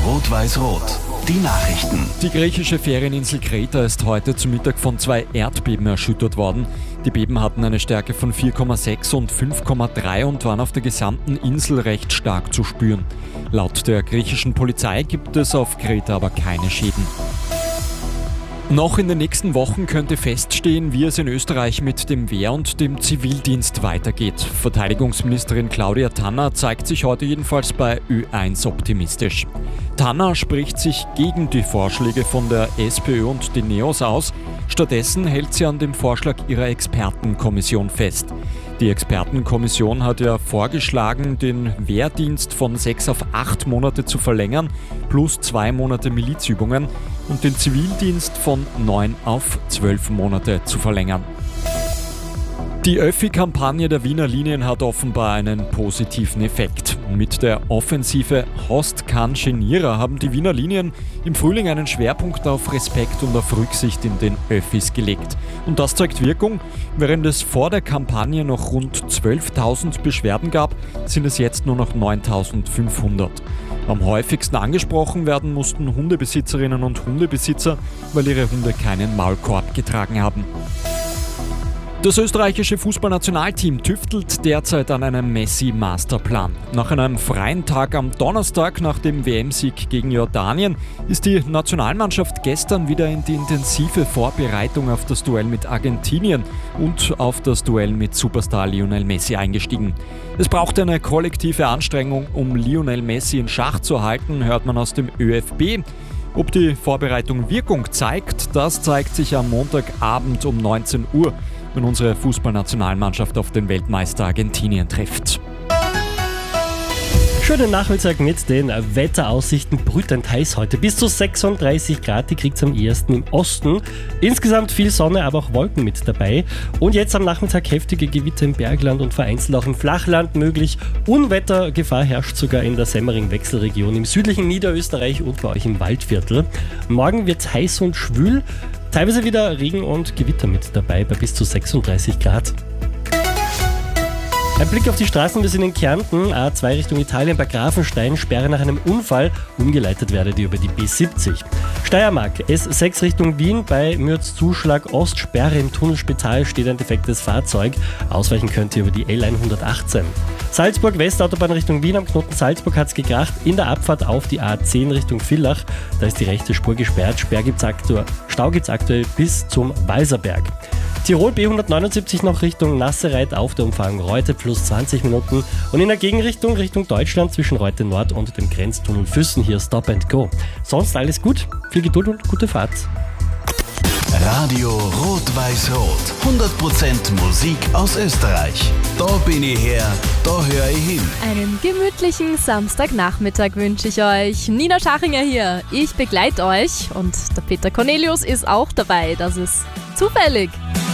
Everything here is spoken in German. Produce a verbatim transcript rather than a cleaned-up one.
Rot-Weiß-Rot, die Nachrichten. Die griechische Ferieninsel Kreta ist heute zu Mittag von zwei Erdbeben erschüttert worden. Die Beben hatten eine Stärke von vier Komma sechs und fünf Komma drei und waren auf der gesamten Insel recht stark zu spüren. Laut der griechischen Polizei gibt es auf Kreta aber keine Schäden. Noch in den nächsten Wochen könnte feststehen, wie es in Österreich mit dem Wehr- und dem Zivildienst weitergeht. Verteidigungsministerin Claudia Tanner zeigt sich heute jedenfalls bei Ö eins optimistisch. Tanner spricht sich gegen die Vorschläge von der SPÖ und den Neos aus. Stattdessen hält sie an dem Vorschlag ihrer Expertenkommission fest. Die Expertenkommission hat ja vorgeschlagen, den Wehrdienst von sechs auf acht Monate zu verlängern, plus zwei Monate Milizübungen und den Zivildienst von neun auf zwölf Monate zu verlängern. Die Öffi-Kampagne der Wiener Linien hat offenbar einen positiven Effekt. Mit der Offensive Host kann Genierer haben die Wiener Linien im Frühling einen Schwerpunkt auf Respekt und auf Rücksicht in den Öffis gelegt. Und das zeigt Wirkung. Während es vor der Kampagne noch rund zwölftausend Beschwerden gab, sind es jetzt nur noch neuntausendfünfhundert. Am häufigsten angesprochen werden mussten Hundebesitzerinnen und Hundebesitzer, weil ihre Hunde keinen Maulkorb getragen haben. Das österreichische Fußballnationalteam tüftelt derzeit an einem Messi-Masterplan. Nach einem freien Tag am Donnerstag nach dem W M-Sieg gegen Jordanien ist die Nationalmannschaft gestern wieder in die intensive Vorbereitung auf das Duell mit Argentinien und auf das Duell mit Superstar Lionel Messi eingestiegen. Es braucht eine kollektive Anstrengung, um Lionel Messi in Schach zu halten, hört man aus dem Ö F B. Ob die Vorbereitung Wirkung zeigt, das zeigt sich am Montagabend um neunzehn Uhr. Wenn unsere Fußballnationalmannschaft auf den Weltmeister Argentinien trifft. Schönen Nachmittag mit den Wetteraussichten. Brütend heiß heute. Bis zu sechsunddreißig Grad, die kriegt es am ehesten im Osten. Insgesamt viel Sonne, aber auch Wolken mit dabei. Und jetzt am Nachmittag heftige Gewitter im Bergland und vereinzelt auch im Flachland möglich. Unwettergefahr herrscht sogar in der Semmering-Wechselregion im südlichen Niederösterreich und bei euch im Waldviertel. Morgen wird es heiß und schwül. Teilweise wieder Regen und Gewitter mit dabei bei bis zu sechsunddreißig Grad. Ein Blick auf die Straßen, wir sind in Kärnten, A zwei Richtung Italien bei Grafenstein, Sperre nach einem Unfall, umgeleitet werdet ihr über die B siebzig. Steiermark, S sechs Richtung Wien bei Mürzzuschlag Ost, Sperre im Tunnelspital, steht ein defektes Fahrzeug, ausweichen könnt ihr über die L hundertachtzehn. Salzburg, Westautobahn Richtung Wien, am Knoten Salzburg hat es gekracht, in der Abfahrt auf die A zehn Richtung Villach, da ist die rechte Spur gesperrt, Sperr gibt's aktuell, Stau gibt es aktuell bis zum Walserberg. Tirol B hundertneunundsiebzig noch Richtung Nassereit auf der Umfahrung Reute plus zwanzig Minuten und in der Gegenrichtung Richtung Deutschland zwischen Reute Nord und dem Grenztunnel Füssen hier Stop and Go. Sonst alles gut, viel Geduld und gute Fahrt. Radio Rot-Weiß-Rot, hundert Prozent Musik aus Österreich. Da bin ich her, da höre ich hin. Einen gemütlichen Samstagnachmittag wünsche ich euch. Nina Schachinger hier, ich begleite euch und der Peter Cornelius ist auch dabei. Das ist zufällig.